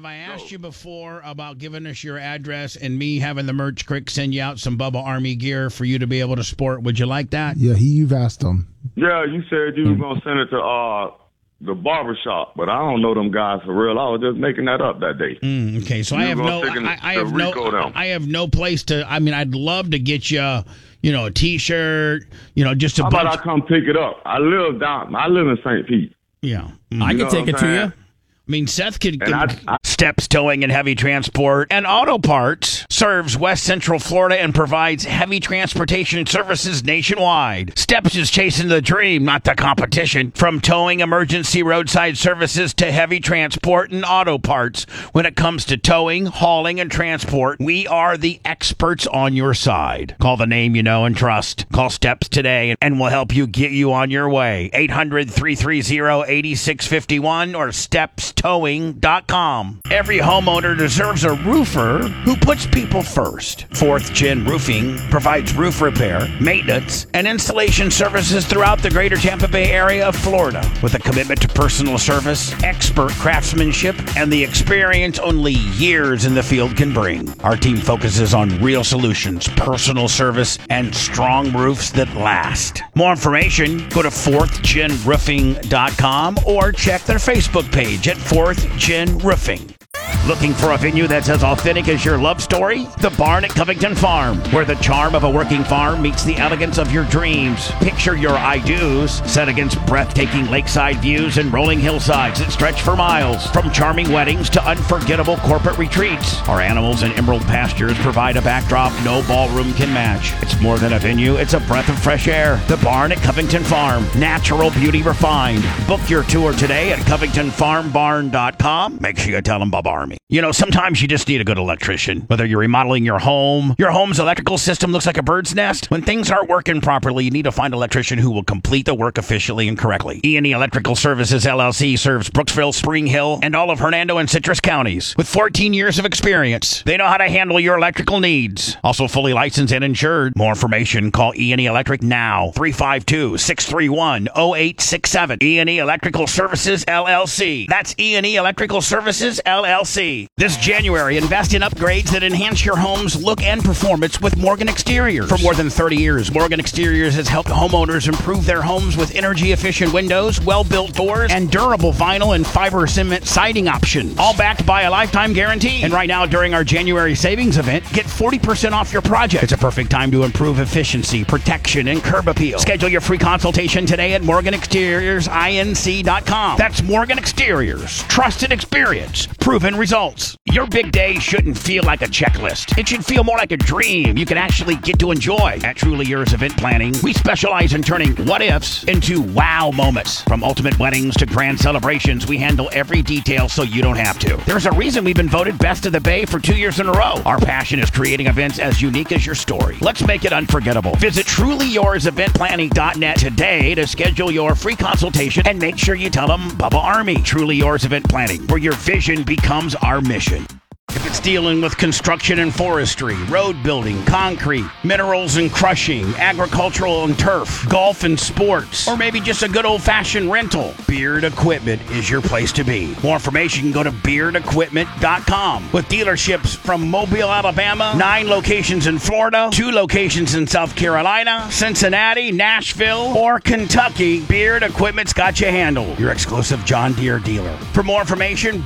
I asked you before about giving us your address and me having the merch crick send you out some Bubba Army gear for you to be able to sport? Would you like that? Yeah, you've asked him. Yeah, you said you were going to send it to the barbershop, but I don't know them guys for real. I was just making that up that day. Okay, so I have no place to. I mean, I'd love to get you, a T-shirt, just a. How about I come pick it up? I live in St. Pete. Yeah, I can take it to you. I mean, Seth could Steps Towing and Heavy Transport and Auto Parts serves West Central Florida and provides heavy transportation services nationwide. Steps is chasing the dream, not the competition. From towing emergency roadside services to heavy transport and auto parts. When it comes to towing, hauling, and transport, we are the experts on your side. Call the name you know and trust. Call Steps today and we'll help you get you on your way. 800-330-8651 or StepsTowing.com. Every homeowner deserves a roofer who puts people first. Fourth Gen Roofing provides roof repair, maintenance, and installation services throughout the greater Tampa Bay area of Florida. With a commitment to personal service, expert craftsmanship, and the experience only years in the field can bring. Our team focuses on real solutions, personal service, and strong roofs that last. More information, go to fourthgenroofing.com or check their Facebook page at Fourth Gen Roofing. Looking for a venue that's as authentic as your love story? The Barn at Covington Farm, where the charm of a working farm meets the elegance of your dreams. Picture your I-dos set against breathtaking lakeside views and rolling hillsides that stretch for miles. From charming weddings to unforgettable corporate retreats, our animals and emerald pastures provide a backdrop no ballroom can match. It's more than a venue, it's a breath of fresh air. The Barn at Covington Farm, natural beauty refined. Book your tour today at CovingtonFarmBarn.com. Make sure you tell them Bob Army. Sometimes you just need a good electrician. Whether you're remodeling your home's electrical system looks like a bird's nest. When things aren't working properly, you need to find an electrician who will complete the work efficiently and correctly. E&E Electrical Services, LLC serves Brooksville, Spring Hill, and all of Hernando and Citrus counties. With 14 years of experience, they know how to handle your electrical needs. Also fully licensed and insured. More information, call E&E Electric now. 352-631-0867. E&E Electrical Services, LLC. That's E&E Electrical Services, LLC. This January, invest in upgrades that enhance your home's look and performance with Morgan Exteriors. For more than 30 years, Morgan Exteriors has helped homeowners improve their homes with energy-efficient windows, well-built doors, and durable vinyl and fiber cement siding options. All backed by a lifetime guarantee. And right now, during our January savings event, get 40% off your project. It's a perfect time to improve efficiency, protection, and curb appeal. Schedule your free consultation today at MorganExteriorsINC.com. That's Morgan Exteriors. Trusted experience. Proven results. Your big day shouldn't feel like a checklist. It should feel more like a dream you can actually get to enjoy. At Truly Yours Event Planning, we specialize in turning what-ifs into wow moments. From ultimate weddings to grand celebrations, we handle every detail so you don't have to. There's a reason we've been voted Best of the Bay for 2 years in a row. Our passion is creating events as unique as your story. Let's make it unforgettable. Visit TrulyYoursEventPlanning.net today to schedule your free consultation and make sure you tell them Bubba Army. Truly Yours Event Planning, where your vision becomes our mission. If it's dealing with construction and forestry, road building, concrete, minerals and crushing, agricultural and turf, golf and sports, or maybe just a good old-fashioned rental, Beard Equipment is your place to be. More information, go to BeardEquipment.com. With dealerships from Mobile, Alabama, 9 locations in Florida, 2 locations in South Carolina, Cincinnati, Nashville, or Kentucky, Beard Equipment's got you handled. Your exclusive John Deere dealer. For more information,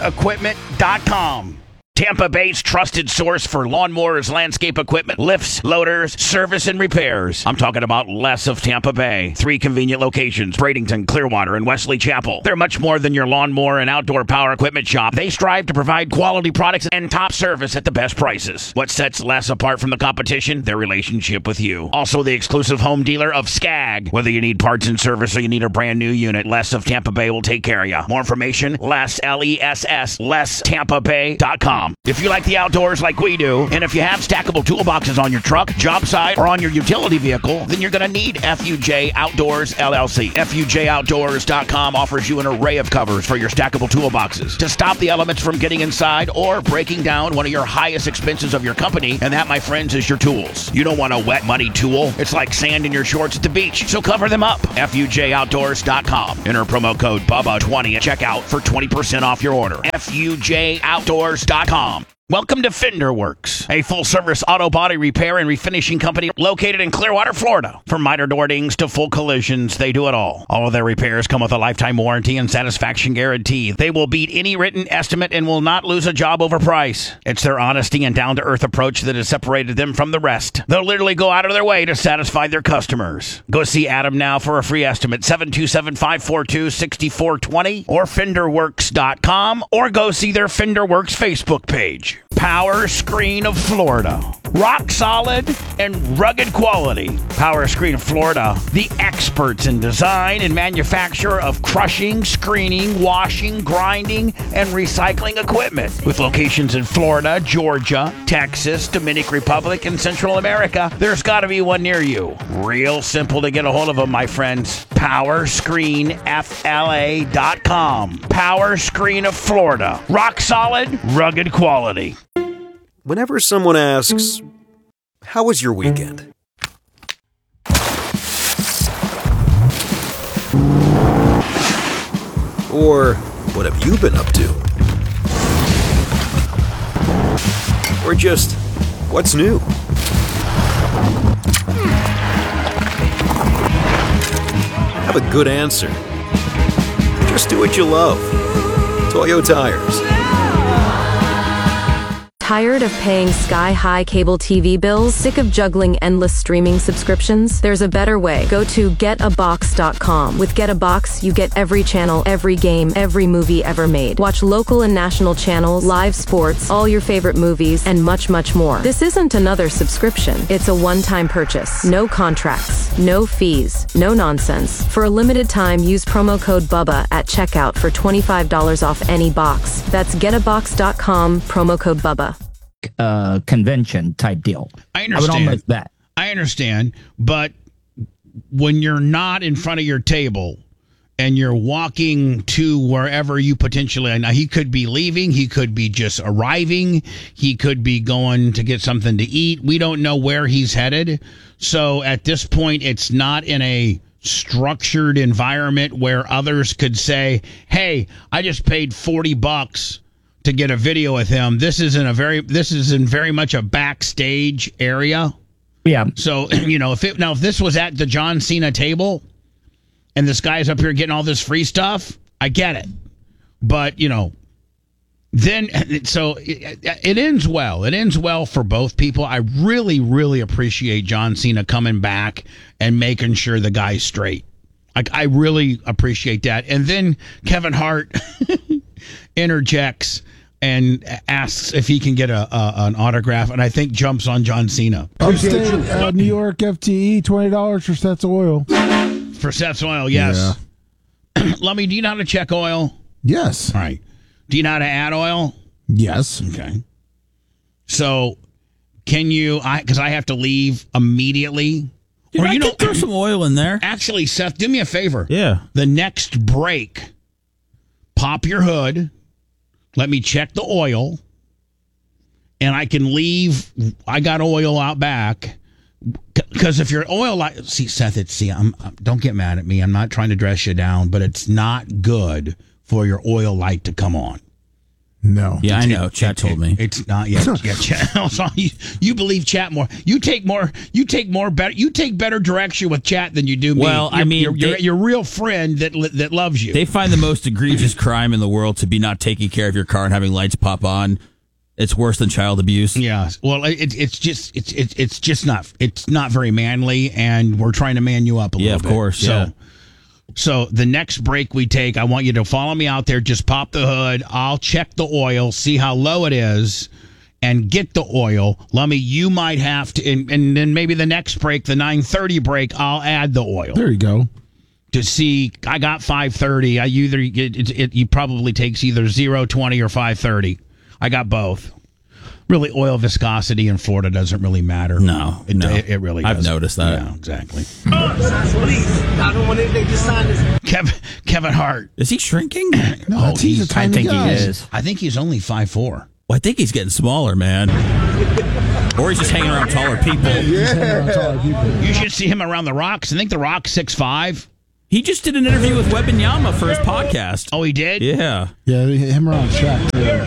BeardEquipment.com. Tampa Bay's trusted source for lawnmowers, landscape equipment, lifts, loaders, service, and repairs. I'm talking about Les of Tampa Bay. 3 convenient locations, Bradenton, Clearwater, and Wesley Chapel. They're much more than your lawnmower and outdoor power equipment shop. They strive to provide quality products and top service at the best prices. What sets Les apart from the competition? Their relationship with you. Also the exclusive home dealer of Skag. Whether you need parts and service or you need a brand new unit, Les of Tampa Bay will take care of you. More information, Les, L-E-S-S, LesTampaBay.com. FUJoutdoors.com. If you like the outdoors like we do, and if you have stackable toolboxes on your truck, job site, or on your utility vehicle, then you're going to need FUJ Outdoors LLC. FUJOutdoors.com offers you an array of covers for your stackable toolboxes to stop the elements from getting inside or breaking down one of your highest expenses of your company, and that, my friends, is your tools. You don't want a wet, muddy tool. It's like sand in your shorts at the beach, so cover them up. FUJOutdoors.com. Enter promo code BUBBA20 at checkout for 20% off your order. FUJOutdoors.com. Welcome to Fender Works, a full-service auto body repair and refinishing company located in Clearwater, Florida. From minor door dings to full collisions, they do it all. All of their repairs come with a lifetime warranty and satisfaction guarantee. They will beat any written estimate and will not lose a job over price. It's their honesty and down-to-earth approach that has separated them from the rest. They'll literally go out of their way to satisfy their customers. Go see Adam now for a free estimate, 727-542-6420 or FenderWorks.com, or go see their Fender Works Facebook page. Power Screen of Florida. Rock solid and rugged quality. Power Screen of Florida, the experts in design and manufacture of crushing, screening, washing, grinding, and recycling equipment. With locations in Florida, Georgia, Texas, Dominican Republic, and Central America, there's got to be one near you. Real simple to get a hold of them, my friends. PowerscreenFLA.com. Power Screen of Florida. Rock solid, rugged quality. Whenever someone asks, "How was your weekend?" Or, "What have you been up to?" Or just, "What's new?" Have a good answer. Just do what you love. Toyo Tires. Tired of paying sky-high cable TV bills? Sick of juggling endless streaming subscriptions? There's a better way. Go to getabox.com. With GetAbox, you get every channel, every game, every movie ever made. Watch local and national channels, live sports, all your favorite movies, and much, much more. This isn't another subscription. It's a one-time purchase. No contracts, no fees, no nonsense. For a limited time, use promo code BUBBA at checkout for $25 off any box. That's getabox.com, promo code BUBBA. Convention type deal. I understand. I would almost bet. I understand, but when you're not in front of your table and you're walking to wherever you potentially, now he could be leaving, he could be just arriving, he could be going to get something to eat. We don't know where he's headed. So at this point, it's not in a structured environment where others could say, "Hey, I just paid $40 to get a video with him." This is in very much a backstage area. Yeah. So, if this was at the John Cena table and this guy's up here getting all this free stuff, I get it. But, then, so it ends well. It ends well for both people. I really, really appreciate John Cena coming back and making sure the guy's straight. I really appreciate that. And then Kevin Hart interjects and asks if he can get an autograph, and I think jumps on John Cena. Upstate New York FTE, $20 for Seth's Oil. For Seth's Oil, yes. Yeah. Lummy, do you know how to check oil? Yes. All right. Do you know how to add oil? Yes. Okay. So, can you, because I have to leave immediately. Or I can throw some oil in there. Actually, Seth, do me a favor. Yeah. The next break, pop your hood, let me check the oil, and I can leave. I got oil out back. Because if your oil light, Seth, don't get mad at me. I'm not trying to dress you down, but it's not good for your oil light to come on. No. Yeah, I know. Chat told me. It's not yet. Yeah, Chat. You believe Chat more. You take better direction with Chat than you do me. Well, your real friend that loves you. They find the most egregious crime in the world to be not taking care of your car and having lights pop on. It's worse than child abuse. Yeah. Well, it's just not very manly, and we're trying to man you up a little bit. Yeah, of course. Yeah. So the next break we take, I want you to follow me out there. Just pop the hood. I'll check the oil, see how low it is, and get the oil. Lummy, you might have to, and then maybe the next break, the 9:30 break, I'll add the oil. There you go. To see, I got 5:30. It probably takes either 0:20 or 5:30. I got both. really oil viscosity in Florida doesn't really matter. No, it really doesn't. I've noticed that. Yeah, exactly. Please, I don't want anything to sign this. Kevin Hart. Is he shrinking? No, he's a I tiny think guy. he is. I think he's only 5'4". Well, I think he's getting smaller, man. Or he's just hanging around taller people. You should see him around The Rock's. I think The Rock's 6'5". He just did an interview with Wembanyama for his podcast. Oh, he did? Yeah. Yeah, him around Shaq.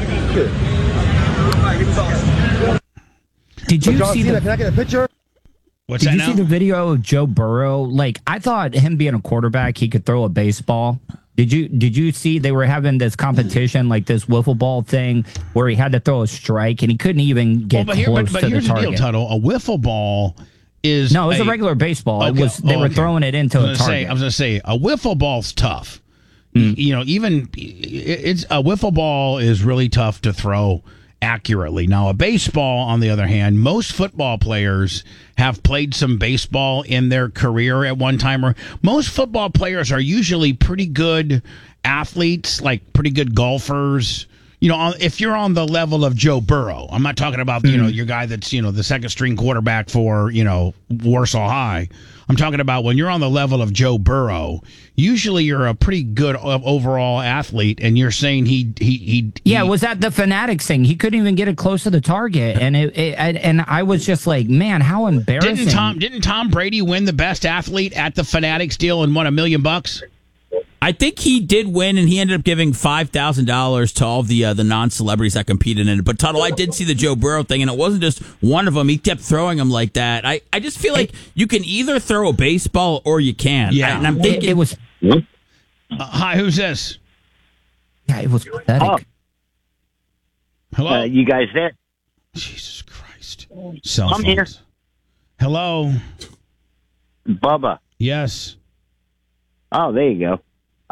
Did you see Can I get a picture? What's Did that you now? see the video of Joe Burrow? Like, I thought him being a quarterback, he could throw a baseball. Did you see they were having this competition, like this wiffle ball thing, where he had to throw a strike and he couldn't even get close but to the here's the target? deal, Tuttle. A wiffle ball is No, it was a regular baseball. Okay, They were okay. throwing it into a target. I was going to say, a wiffle ball's tough. You know, even it's a wiffle ball is really tough to throw accurately. Now, a baseball, on the other hand, most football players have played some baseball in their career at one time. Or most football players are usually pretty good athletes, like pretty good golfers. You know, if you're on the level of Joe Burrow, I'm not talking about, you know, your guy that's, you know, the second string quarterback for, you know, Warsaw High. I'm talking about when you're on the level of Joe Burrow, usually you're a pretty good overall athlete, and you're saying Yeah, it was at the Fanatics thing. He couldn't even get it close to the target, and and I was just like, man, how embarrassing. Didn't Tom Brady win the best athlete at the Fanatics deal and won $1 million? I think he did win, and he ended up giving $5,000 to all of the non-celebrities that competed in it. But, Tuttle, I did see the Joe Burrow thing, and it wasn't just one of them. He kept throwing them like that. I just feel like you can either throw a baseball or you can't. Yeah. And I'm thinking... It was... Hi, who's this? Yeah, it was pathetic. Hello? You guys there? Jesus Christ. Cell I'm here. phones. Hello? Bubba. Yes. Oh, there you go.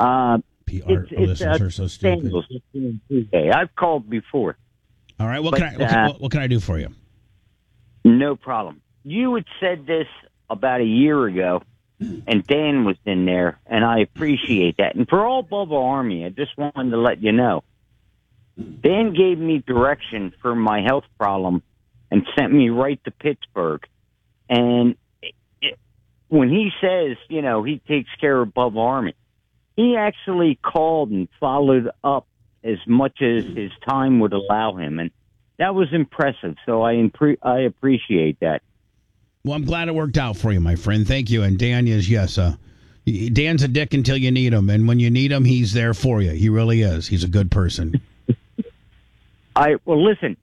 PR listeners are so stupid. Daniels. Tuesday. I've called before. All right, what can I do for you? No problem. You had said this about a year ago, and Dan was in there, and I appreciate that. And for all Bubba Army, I just wanted to let you know, Dan gave me direction for my health problem and sent me right to Pittsburgh. And when he says, you know, he takes care of Bubba Army, he actually called and followed up as much as his time would allow him. And that was impressive. So I appreciate that. Well, I'm glad it worked out for you, my friend. Thank you. And Dan is, yes, Dan's a dick until you need him. And when you need him, he's there for you. He really is. He's a good person. Well, listen,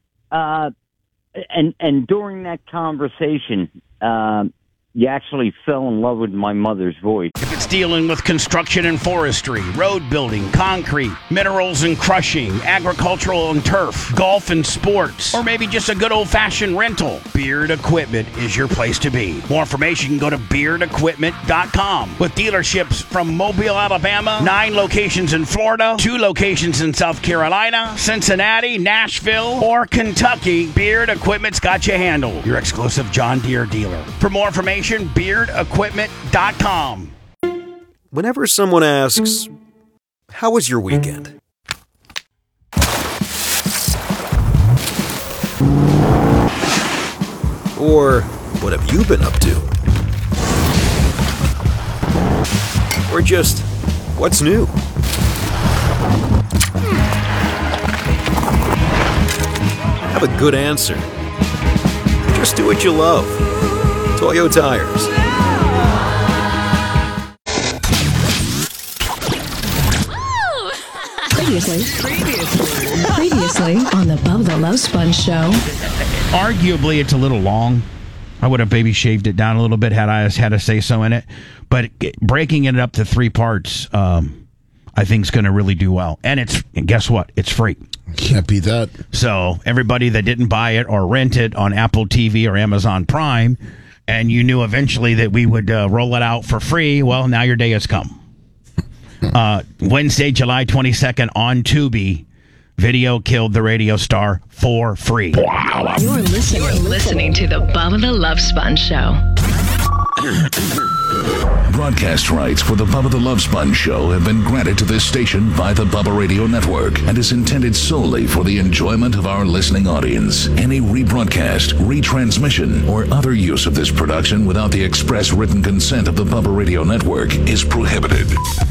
and during that conversation, you actually fell in love with my mother's voice. If it's dealing with construction and forestry, road building, concrete, minerals and crushing, agricultural and turf, golf and sports, or maybe just a good old-fashioned rental, Beard Equipment is your place to be. More information, go to beardequipment.com. With dealerships from Mobile, Alabama, 9 locations in Florida, 2 locations in South Carolina, Cincinnati, Nashville, or Kentucky, Beard Equipment's got you handled. Your exclusive John Deere dealer. For more information, beardequipment.com. Whenever someone asks, "How was your weekend?" Or, "What have you been up to?" Or just, "What's new?" Have a good answer. Just do what you love. Toyo Tires. Previously on the Bubba the Love Sponge Show. Arguably, it's a little long. I would have maybe shaved it down a little bit had I had a say so in it. But breaking it up to 3 parts, I think is going to really do well. And guess what? It's free. Can't beat that. So everybody that didn't buy it or rent it on Apple TV or Amazon Prime, and you knew eventually that we would roll it out for free, well, now your day has come. Wednesday, July 22nd on Tubi, Video killed the radio star for free. You're listening to the Bubba the Love Sponge Show. Broadcast rights for the Bubba the Love Sponge Show have been granted to this station by the Bubba Radio Network and is intended solely for the enjoyment of our listening audience. Any rebroadcast, retransmission, or other use of this production without the express written consent of the Bubba Radio Network is prohibited.